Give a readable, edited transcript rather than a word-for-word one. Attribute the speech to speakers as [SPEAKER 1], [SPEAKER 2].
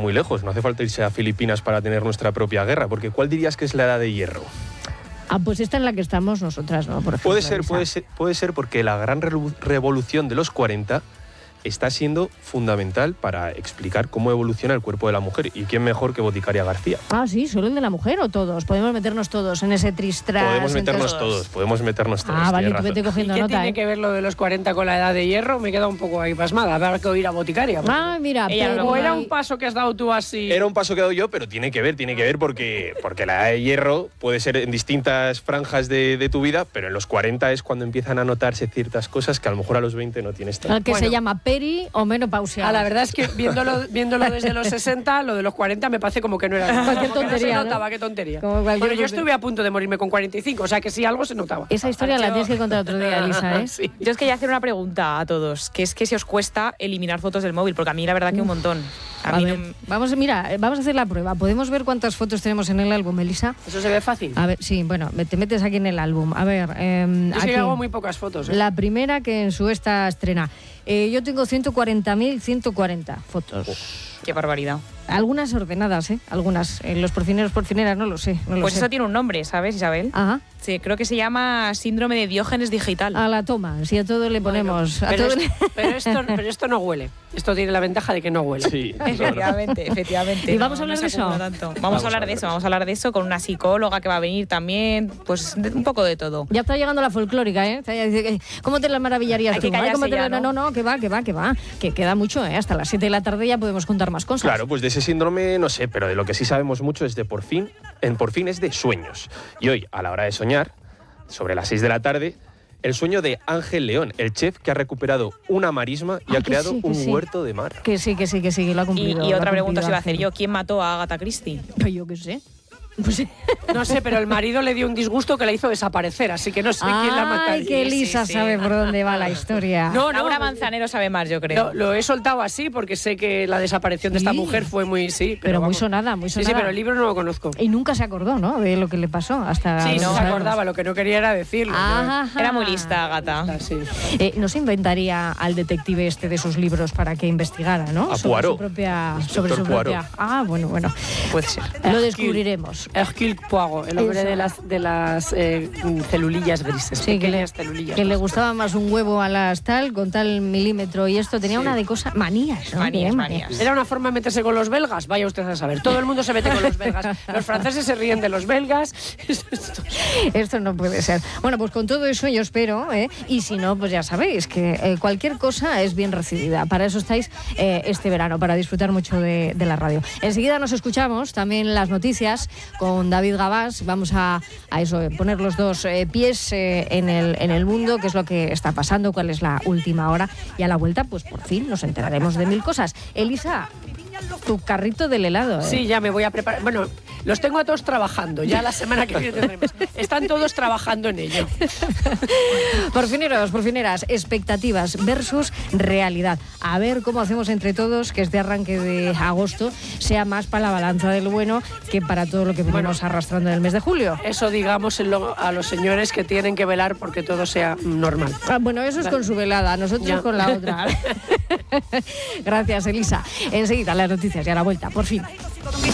[SPEAKER 1] muy lejos, no hace falta irse a Filipinas para tener nuestra propia guerra, porque ¿cuál dirías que es la edad de hierro?
[SPEAKER 2] Pues esta en la que estamos nosotras, ¿no? Por ejemplo,
[SPEAKER 1] puede ser porque la gran revolución de los 40 está siendo fundamental para explicar cómo evoluciona el cuerpo de la mujer. ¿Y quién mejor que Boticaria García?
[SPEAKER 2] Sí, ¿solo el de la mujer o todos? Podemos meternos todos en ese tristras.
[SPEAKER 1] Podemos meternos todos.
[SPEAKER 2] Vale, tú vete cogiendo
[SPEAKER 3] ¿Qué
[SPEAKER 2] nota.
[SPEAKER 3] tiene que ver lo de los 40 con la edad de hierro? Me he quedado un poco ahí pasmada. Habrá que oír a Boticaria.
[SPEAKER 2] Mira,
[SPEAKER 3] ¿O era un paso que has dado tú así?
[SPEAKER 1] Era un paso que he dado yo, pero tiene que ver porque la edad de hierro puede ser en distintas franjas de tu vida, pero en los 40 es cuando empiezan a notarse ciertas cosas que a lo mejor a los 20 no tienes tanto.
[SPEAKER 2] Que se llama peri o menopausia.
[SPEAKER 3] La verdad es que viéndolo desde los 60, lo de los 40 me parece como que no era nada.
[SPEAKER 2] Cualquier tontería,
[SPEAKER 3] no se notaba, qué tontería.
[SPEAKER 2] Bueno,
[SPEAKER 3] yo estuve a punto de morirme con 45, o sea que sí, algo se notaba.
[SPEAKER 2] Esa historia la tienes que contar otro día, Elisa, ¿eh?
[SPEAKER 3] Sí.
[SPEAKER 4] Yo es que quería hacer una pregunta a todos, que es que si os cuesta eliminar fotos del móvil, porque a mí la verdad que un montón.
[SPEAKER 2] Vamos a hacer la prueba. ¿Podemos ver cuántas fotos tenemos en el álbum, Elisa?
[SPEAKER 3] ¿Eso se ve fácil?
[SPEAKER 2] A ver, sí, bueno, te metes aquí en el álbum. A ver,
[SPEAKER 3] yo
[SPEAKER 2] aquí
[SPEAKER 3] hago muy pocas fotos.
[SPEAKER 2] La primera que en su estrena. Yo tengo 140.140 fotos.
[SPEAKER 4] Qué barbaridad.
[SPEAKER 2] Algunas ordenadas, ¿eh? Algunas. Los porcineras, no lo sé.
[SPEAKER 4] Pues eso tiene un nombre, ¿sabes, Isabel?
[SPEAKER 2] Ajá.
[SPEAKER 4] Sí, creo que se llama síndrome de Diógenes digital.
[SPEAKER 2] A la toma, si a todo le ponemos...
[SPEAKER 3] Pero esto no huele. Esto tiene la ventaja de que no huele.
[SPEAKER 1] Sí,
[SPEAKER 4] efectivamente.
[SPEAKER 2] ¿Y vamos a hablar de eso?
[SPEAKER 4] Vamos a hablar de eso con una psicóloga que va a venir también, pues un poco de todo.
[SPEAKER 2] Ya está llegando la folclórica, ¿eh? ¿Cómo te la maravillarías tú? No, que va. Que queda mucho, ¿eh? Hasta las 7 de la tarde ya podemos contar más cosas.
[SPEAKER 1] Claro, pues de ese síndrome no sé, pero de lo que sí sabemos mucho es de Por fin es de sueños. Y hoy, a la hora de soñar, sobre las 6 de la tarde, el sueño de Ángel León, el chef que ha recuperado una marisma y ha creado un huerto de mar.
[SPEAKER 2] Que sí, que lo ha cumplido.
[SPEAKER 4] Y otra pregunta os iba a hacer yo, ¿quién mató a Agatha Christie?
[SPEAKER 2] Yo qué sé.
[SPEAKER 3] No sé, pero el marido le dio un disgusto que la hizo desaparecer, así que no sé quién la mató.
[SPEAKER 2] Ay, que Elisa sabe por dónde va la historia.
[SPEAKER 4] Laura Manzanero sabe más, yo creo.
[SPEAKER 3] Lo he soltado así porque sé que la desaparición de esta mujer fue muy... Sí,
[SPEAKER 2] pero muy sonada.
[SPEAKER 3] Sí, pero el libro no lo conozco.
[SPEAKER 2] Y nunca se acordó, ¿no? De lo que le pasó hasta...
[SPEAKER 3] Sí, no se acordaba, lo que no quería era decirlo.
[SPEAKER 4] Era muy lista, Agatha.
[SPEAKER 3] Sí.
[SPEAKER 2] No se inventaría al detective de sus libros para que investigara, ¿no?
[SPEAKER 1] A
[SPEAKER 2] sobre
[SPEAKER 1] Poirot.
[SPEAKER 2] Sobre su propia... Bueno.
[SPEAKER 4] Puede ser.
[SPEAKER 2] Lo descubriremos.
[SPEAKER 3] Hercule Poirot, el hombre de las celulillas grises.
[SPEAKER 2] Sí,
[SPEAKER 3] celulillas.
[SPEAKER 2] Que le gustaba más un huevo a las con tal milímetro y esto. Tenía una de cosas... Manías, ¿no?
[SPEAKER 4] Manías.
[SPEAKER 3] ¿Era una forma de meterse con los belgas? Vaya usted a saber. Todo el mundo se mete con los belgas. Los franceses se ríen de los belgas.
[SPEAKER 2] Esto no puede ser. Bueno, pues con todo eso yo espero, y si no, pues ya sabéis que cualquier cosa es bien recibida. Para eso estáis este verano, para disfrutar mucho de la radio. Enseguida nos escuchamos también las noticias con David Gabás. Vamos a poner los dos pies en el mundo, qué es lo que está pasando, cuál es la última hora, y a la vuelta, pues por fin nos enteraremos de mil cosas. Elisa, tu carrito del helado.
[SPEAKER 3] Sí, ya me voy a preparar. Bueno, los tengo a todos trabajando. Ya la semana que viene tendremos. Están todos trabajando en ello.
[SPEAKER 2] Porfineras, expectativas versus realidad. A ver cómo hacemos entre todos que este arranque de agosto sea más para la balanza del bueno que para todo lo que venimos arrastrando en el mes de julio.
[SPEAKER 3] Eso digamos a los señores que tienen que velar porque todo sea normal.
[SPEAKER 2] Bueno, eso es con su velada, nosotros ya. Con la otra. Gracias, Elisa. Enseguida las noticias y a la vuelta, por fin.